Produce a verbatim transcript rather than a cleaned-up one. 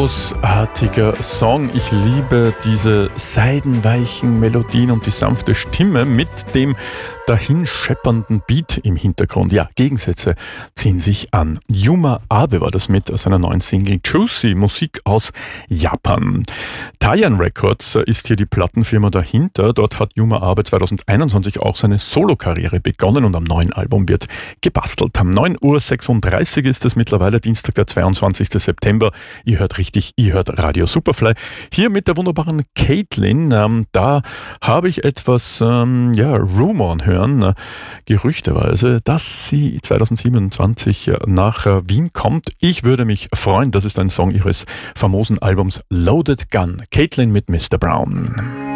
großartiger Song. Ich liebe diese seidenweichen Melodien und die sanfte Stimme mit dem dahinscheppernden Beat im Hintergrund. Ja, Gegensätze ziehen sich an. Yuma Abe war das mit seiner neuen Single Juicy, Musik aus Japan. Tayan Records ist hier die Plattenfirma dahinter. Dort hat Yuma Abe zwanzig einundzwanzig auch seine Solokarriere begonnen und am neuen Album wird gebastelt. Am neun Uhr sechsunddreißig ist es mittlerweile, Dienstag, der zweiundzwanzigster September. Ihr hört richtig, ihr hört Radio Superfly. Hier mit der wunderbaren Caitlin. Ähm, da habe ich etwas, ähm, ja, Rumoren hören, äh, gerüchteweise, dass sie zwanzig siebenundzwanzig nach äh, Wien kommt. Ich würde mich freuen. Das ist ein Song ihres famosen Albums Loaded Gun. Caitlin mit Mister Brown.